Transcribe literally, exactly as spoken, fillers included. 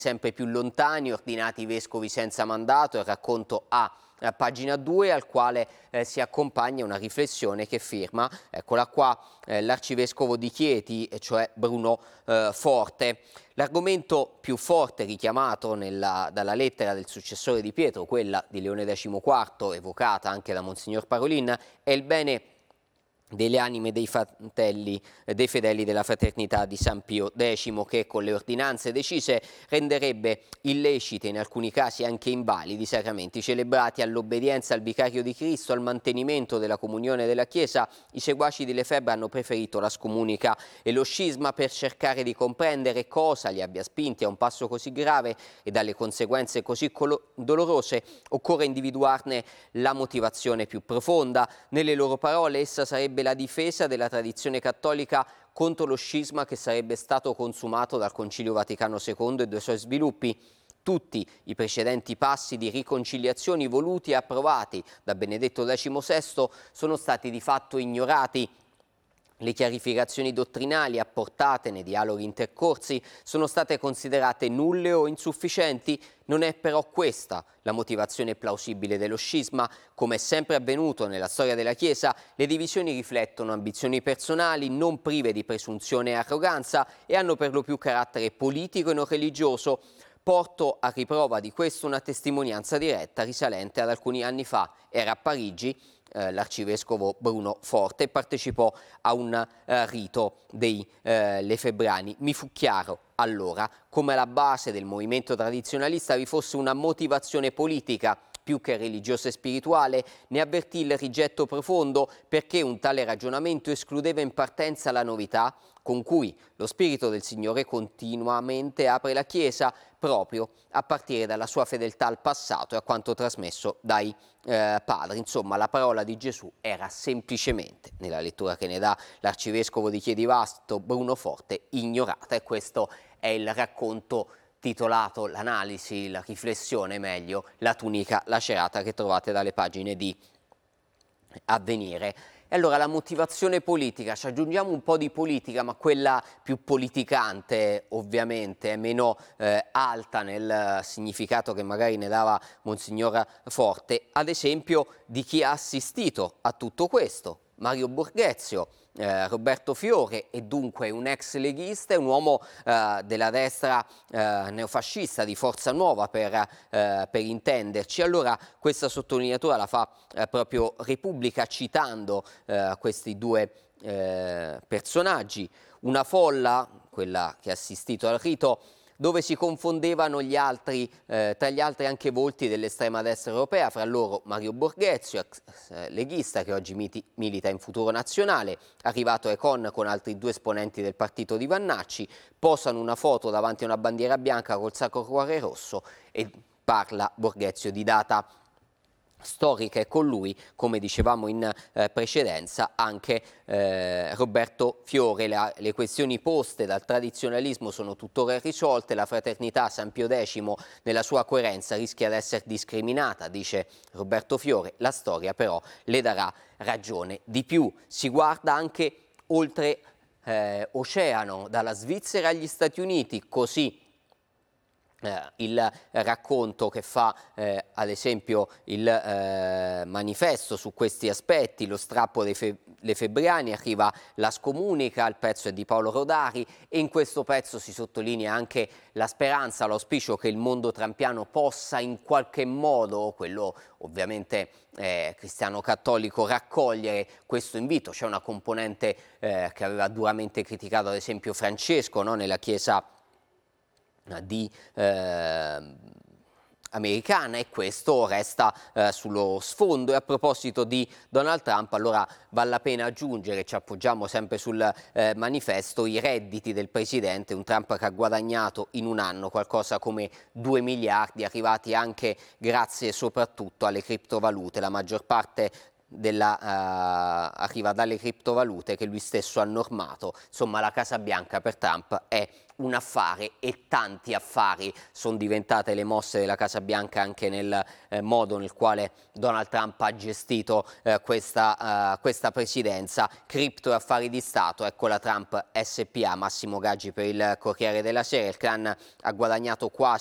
sempre più lontani, ordinati vescovi senza mandato, il racconto A a pagina due, al quale eh, si accompagna una riflessione che firma, eccola qua, eh, l'arcivescovo di Chieti, cioè Bruno eh, Forte. L'argomento più forte richiamato nella, dalla lettera del successore di Pietro, quella di Leone quarto, evocata anche da Monsignor Parolin, è il bene delle anime dei fratelli, eh, dei fedeli della fraternità di San Pio X, che con le ordinanze decise renderebbe illeciti, in alcuni casi anche invalidi, i sacramenti celebrati all'obbedienza al vicario di Cristo, al mantenimento della comunione della Chiesa. I seguaci di Lefebvre hanno preferito la scomunica e lo scisma per cercare di comprendere cosa li abbia spinti a un passo così grave e dalle conseguenze così dolorose. Occorre individuarne la motivazione più profonda. Nelle loro parole, essa sarebbe la difesa della tradizione cattolica contro lo scisma che sarebbe stato consumato dal Concilio Vaticano secondo e dai suoi sviluppi. Tutti i precedenti passi di riconciliazione voluti e approvati da Benedetto diciassette sono stati di fatto ignorati. Le chiarificazioni dottrinali apportate nei dialoghi intercorsi sono state considerate nulle o insufficienti. Non è però questa la motivazione plausibile dello scisma. Come è sempre avvenuto nella storia della Chiesa, le divisioni riflettono ambizioni personali non prive di presunzione e arroganza e hanno per lo più carattere politico e non religioso. Porto a riprova di questo una testimonianza diretta risalente ad alcuni anni fa. Era a Parigi eh, l'arcivescovo Bruno Forte e partecipò a un eh, rito dei eh, lefebbrani. Mi fu chiaro allora come alla base del movimento tradizionalista vi fosse una motivazione politica più che religiosa e spirituale. Ne avvertì il rigetto profondo perché un tale ragionamento escludeva in partenza la novità con cui lo Spirito del Signore continuamente apre la Chiesa proprio a partire dalla sua fedeltà al passato e a quanto trasmesso dai eh, padri. Insomma, la parola di Gesù era semplicemente, nella lettura che ne dà l'arcivescovo di Chiedivasto Bruno Forte, ignorata, e questo è il racconto titolato, l'analisi, la riflessione meglio, la tunica lacerata, che trovate dalle pagine di Avvenire. E allora la motivazione politica, ci aggiungiamo un po' di politica, ma quella più politicante ovviamente, meno eh, alta nel significato che magari ne dava Monsignor Forte, ad esempio di chi ha assistito a tutto questo. Mario Borghezio, eh, Roberto Fiore, e dunque un ex leghista e un uomo eh, della destra eh, neofascista di Forza Nuova per, eh, per intenderci. Allora questa sottolineatura la fa eh, proprio Repubblica citando eh, questi due eh, personaggi. Una folla, quella che ha assistito al rito, dove si confondevano gli altri, eh, tra gli altri anche volti dell'estrema destra europea, fra loro Mario Borghezio, ex eh, leghista che oggi miti, milita in Futuro Nazionale, arrivato a Econ con altri due esponenti del partito di Vannacci, posano una foto davanti a una bandiera bianca col Sacro Cuore Rosso e parla Borghezio di data storica, e con lui, come dicevamo in eh, precedenza, anche eh, Roberto Fiore. La, le questioni poste dal tradizionalismo sono tuttora irrisolte. La fraternità San Pio X nella sua coerenza rischia di essere discriminata, dice Roberto Fiore. La storia però le darà ragione. Di più, si guarda anche oltre eh, oceano, dalla Svizzera agli Stati Uniti, così Eh, il racconto che fa eh, ad esempio il eh, manifesto su questi aspetti, lo strappo dei fe lefebbriani, arriva la scomunica, il pezzo è di Paolo Rodari, e in questo pezzo si sottolinea anche la speranza, l'auspicio che il mondo trampiano possa in qualche modo, quello ovviamente eh, cristiano-cattolico, raccogliere questo invito. C'è una componente eh, che aveva duramente criticato ad esempio Francesco, no? Nella Chiesa di eh, americana, e questo resta eh, sullo sfondo. E a proposito di Donald Trump, allora vale la pena aggiungere, ci appoggiamo sempre sul eh, manifesto, i redditi del presidente, un Trump che ha guadagnato in un anno qualcosa come due miliardi, arrivati anche grazie e soprattutto alle criptovalute. La maggior parte della, uh, arriva dalle criptovalute che lui stesso ha normato. Insomma, la Casa Bianca per Trump è un affare e tanti affari sono diventate le mosse della Casa Bianca anche nel eh, modo nel quale Donald Trump ha gestito eh, questa, uh, questa presidenza. Cripto e affari di Stato, ecco la Trump S P A, Massimo Gaggi per il Corriere della Sera. Il clan ha guadagnato quasi